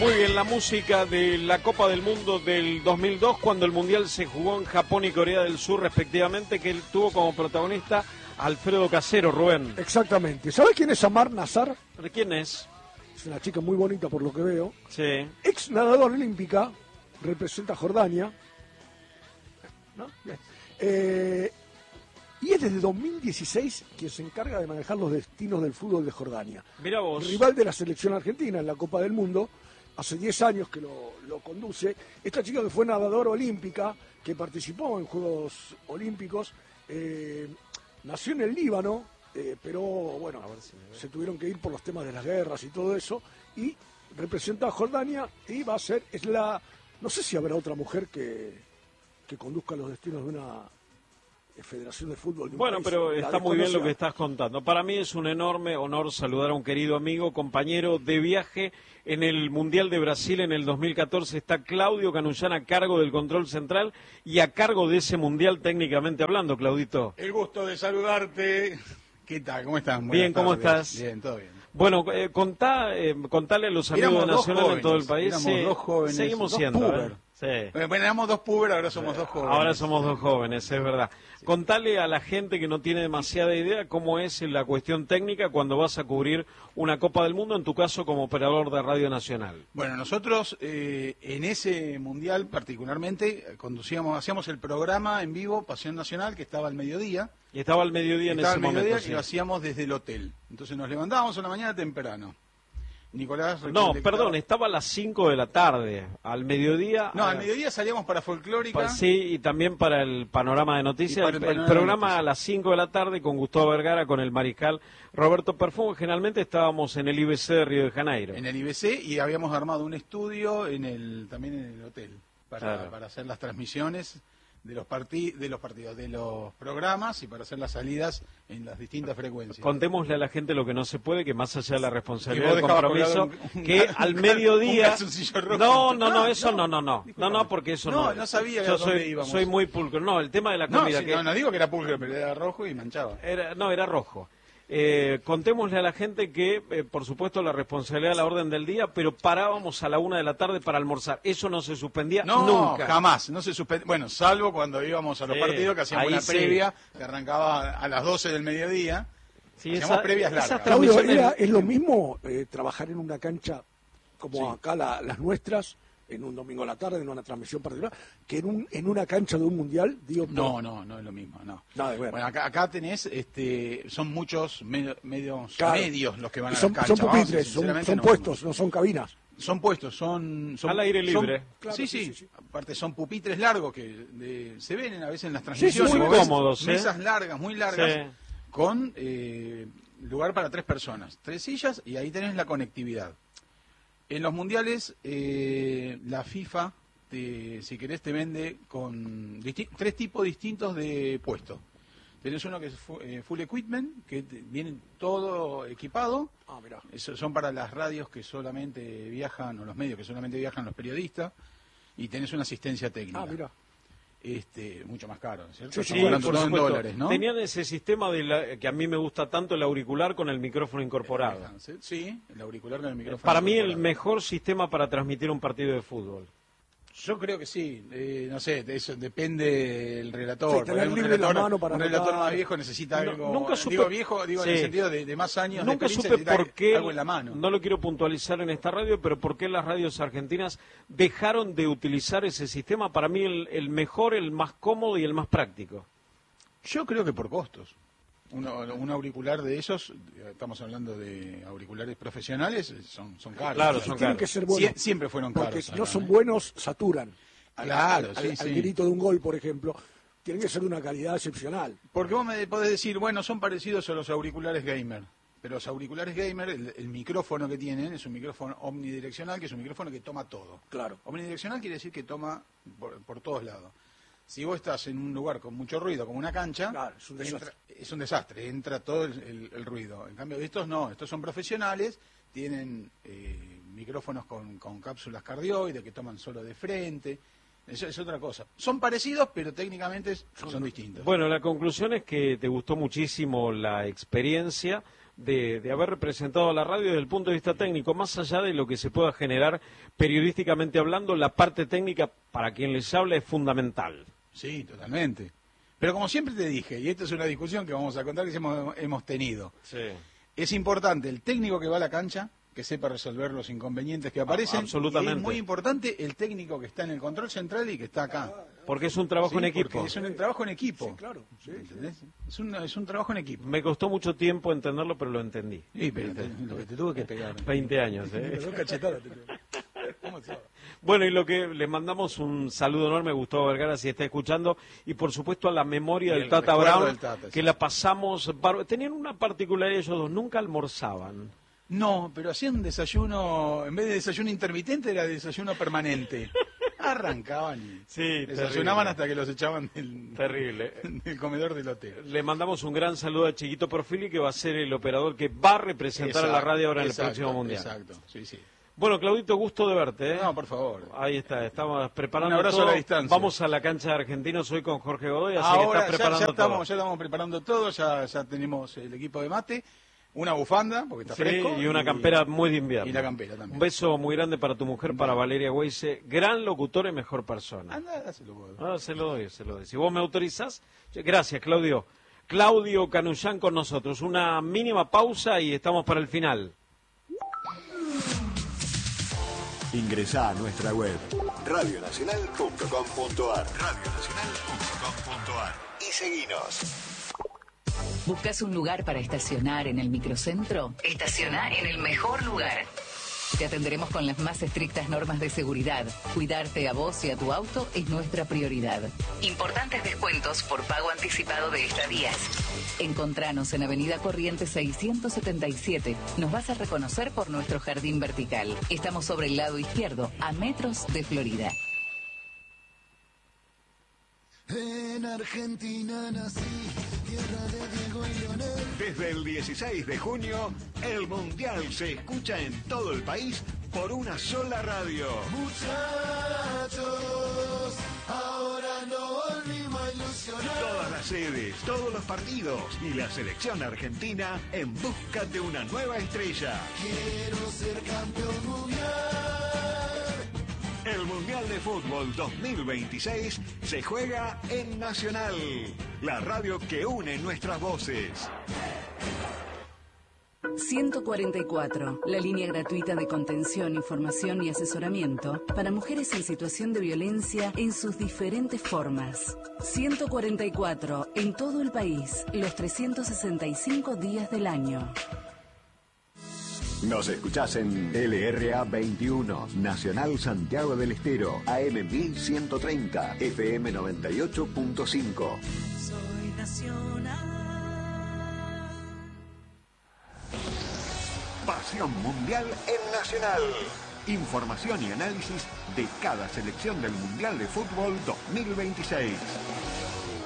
Muy bien, la música de la Copa del Mundo del 2002, cuando el Mundial se jugó en Japón y Corea del Sur respectivamente, que él tuvo como protagonista Alfredo Casero, Rubén. Exactamente. ¿Sabes quién es Amar Nazar? ¿Quién es? Es una chica muy bonita por lo que veo. Sí. Ex nadadora olímpica, representa a Jordania. ¿No? Bien. Y es desde 2016 quien se encarga de manejar los destinos del fútbol de Jordania. Mira vos. Rival de la selección argentina en la Copa del Mundo. Hace 10 años que lo conduce. Esta chica que fue nadadora olímpica, que participó en Juegos Olímpicos, nació en el Líbano, pero bueno, se tuvieron que ir por los temas de las guerras y todo eso, y representa a Jordania y va a ser, no sé si habrá otra mujer que conduzca los destinos de una Federación de Fútbol de un Bueno, país. pero está muy bien lo que desconocida. estás contando. Para mí es un enorme honor saludar a un querido amigo, compañero de viaje en el Mundial de Brasil en el 2014. Está Claudio Canullán a cargo del control central y a cargo de ese Mundial técnicamente hablando, Claudito. El gusto de saludarte. ¿Qué tal? ¿Cómo estás? Bien, ¿cómo estás? Bien, todo bien. Bueno, contale a los amigos de Nacional en todo el país. Éramos dos jóvenes. Seguimos dos siendo. puber. Sí. Bueno, éramos dos puber, ahora somos dos jóvenes. Ahora somos dos jóvenes, es verdad. Sí. Contale a la gente que no tiene demasiada idea cómo es la cuestión técnica cuando vas a cubrir una Copa del Mundo, en tu caso como operador de Radio Nacional. Bueno, nosotros en ese Mundial particularmente hacíamos el programa en vivo, Pasión Nacional, que estaba al mediodía. Y estaba al mediodía en ese momento. Y lo hacíamos desde el hotel. Entonces nos levantábamos a la mañana temprano. Nicolás... No, perdón, estaba a las 5 de la tarde, al mediodía... No, al mediodía salíamos para Folclórica. Sí, y también para el Panorama de Noticias, el programa a las 5 de la tarde con Gustavo Vergara, con el mariscal Roberto Perfumo. Generalmente estábamos en el IBC de Río de Janeiro. En el IBC, y habíamos armado un estudio también en el hotel, para hacer las transmisiones de los partidos, de los programas y para hacer las salidas en las distintas frecuencias. Contémosle a la gente lo que no se puede, que más allá de la responsabilidad del compromiso, que al mediodía... No, eso no, porque eso no. No sabía yo dónde íbamos. Soy muy pulcro. No, el tema de la comida... No digo que era pulcro, pero era rojo y manchaba. Era rojo. Contémosle a la gente que, por supuesto, la responsabilidad de la orden del día, pero parábamos a la 1 de la tarde para almorzar. Eso no se suspendía nunca. Jamás. No se suspendía. Bueno, salvo cuando íbamos a los partidos, que hacíamos una previa, que arrancaba a las 12 del mediodía. Sí, hacíamos previas largas. Claudio, ¿es lo mismo trabajar en una cancha como acá las nuestras, en un domingo a la tarde, en una transmisión particular, que en una cancha de un mundial? No es lo mismo, no. Bueno, acá tenés, son muchos medios los que van a las canchas. Son pupitres, son puestos, no son cabinas. Son puestos, son al aire libre. Claro, sí. Aparte son pupitres largos que se ven a veces en las transmisiones. Sí, muy cómodos. Mesas largas, muy largas, con lugar para 3 personas, 3 sillas, y ahí tenés la conectividad. En los mundiales, la FIFA, si querés, te vende con 3 tipos distintos de puestos. Tenés uno que es full equipment, que viene todo equipado. Mirá. Son para las radios que solamente viajan, o los medios que solamente viajan los periodistas. Y tenés una asistencia técnica. Mirá. Mucho más caro, ¿cierto? Sí, por supuesto. $2, ¿no? Tenían ese sistema que a mí me gusta tanto, el auricular con el micrófono incorporado. Sí, el auricular con el micrófono para mí incorporado. el mejor sistema para transmitir un partido de fútbol. Yo creo que sí, no sé, de eso depende del relator. Sí, tener libre la mano para un relator más viejo necesita algo. Nunca supe, digo en el sentido de más años. Nunca de supe por qué, algo en la mano. No lo quiero puntualizar en esta radio, pero por qué las radios argentinas dejaron de utilizar ese sistema. Para mí el mejor, el más cómodo y el más práctico. Yo creo que por costos. Un auricular de esos, estamos hablando de auriculares profesionales, son caros. Claro, son Tienen caros. que ser buenos. Siempre fueron caros. Porque si no son buenos, saturan. Claro, al grito de un gol, por ejemplo. Tienen que ser de una calidad excepcional. Porque vos me podés decir, bueno, son parecidos a los auriculares gamer. Pero los auriculares gamer, el micrófono que tienen es un micrófono omnidireccional, que es un micrófono que toma todo. Claro. Omnidireccional quiere decir que toma por todos lados. Si vos estás en un lugar con mucho ruido, como una cancha, claro, es un desastre. Entra todo el ruido. En cambio, estos no, estos son profesionales, tienen micrófonos con cápsulas cardioides que toman solo de frente. Eso es otra cosa. Son parecidos, pero técnicamente son distintos. Bueno, la conclusión es que te gustó muchísimo la experiencia de haber representado a la radio desde el punto de vista técnico, más allá de lo que se pueda generar periodísticamente hablando, la parte técnica para quien les habla es fundamental. Sí, totalmente. Pero como siempre te dije, y esta es una discusión que vamos a contar que hemos tenido, Sí. es importante el técnico que va a la cancha, que sepa resolver los inconvenientes que aparecen. Absolutamente. Y es muy importante el técnico que está en el control central y que está acá. Porque es un trabajo en equipo. Porque es un trabajo en equipo. Sí, claro. Sí. ¿Entendés? Es un trabajo en equipo. Me costó mucho tiempo entenderlo, pero lo entendí. Sí, pero lo que te tuve que pegar. 20 años, Dos cachetadas te creo. ¿Cómo se llama? Bueno, y lo que le mandamos un saludo enorme a Gustavo Vergara si está escuchando, y por supuesto a la memoria Y del el Tata recuerdo Brown, del Tata, que sí. la pasamos... Tenían una particularidad ellos dos, nunca almorzaban. No, pero hacían un desayuno, en vez de desayuno intermitente, era desayuno permanente. Arrancaban y Sí, desayunaban terrible. hasta que los echaban Terrible. del comedor del hotel. Le mandamos un gran saludo a Chiquito Porfili, que va a ser el operador que va a representar a la radio ahora en el próximo Mundial. Exacto, sí, sí. Bueno, Claudito, gusto de verte. No, por favor. Ahí está, estamos preparando Un abrazo todo. a la distancia. Vamos a la cancha de Argentinos hoy con Jorge Godoy, así que Ahora está preparando todo. ya estamos preparando todo, ya tenemos el equipo de mate, una bufanda, porque está Sí, fresco. y una campera muy de invierno. Y la campera también. Un beso muy grande para tu mujer, para Valeria Weise, gran locutor y mejor persona. Anda, dáselo, vos. Se lo doy, se lo doy. Si vos me autorizás, gracias, Claudio. Claudio Canullán con nosotros. Una mínima pausa y estamos para el final. Ingresá a nuestra web radionacional.com.ar y seguinos. ¿Buscas un lugar para estacionar en el microcentro? Estaciona en el mejor lugar. Te atenderemos con las más estrictas normas de seguridad. Cuidarte a vos y a tu auto es nuestra prioridad. Importantes descuentos por pago anticipado de estadías. Encontranos en Avenida Corrientes 677. Nos vas a reconocer por nuestro jardín vertical. Estamos sobre el lado izquierdo, a metros de Florida. En Argentina nací, tierra de Diego y Leonel. Desde el 16 de junio, el Mundial se escucha en todo el país por una sola radio. Muchachos, ahora no volvimos a ilusionar. Todas las sedes, todos los partidos y la selección argentina en busca de una nueva estrella. Quiero ser campeón mundial. El Mundial de Fútbol 2026 se juega en Nacional, la radio que une nuestras voces. 144, la línea gratuita de contención, información y asesoramiento para mujeres en situación de violencia en sus diferentes formas. 144, en todo el país, los 365 días del año. Nos escuchás en LRA 21, Nacional Santiago del Estero, AM 1130, FM 98.5. Soy nacional. Pasión Mundial en Nacional. Información y análisis de cada selección del Mundial de Fútbol 2026.